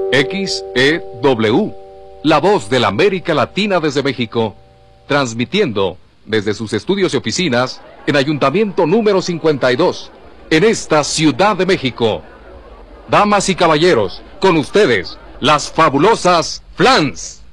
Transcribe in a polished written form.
XEW, la voz de la América Latina desde México, transmitiendo desde sus estudios y oficinas en Ayuntamiento número 52, en esta Ciudad de México. Damas y caballeros, con ustedes, las fabulosas Flans.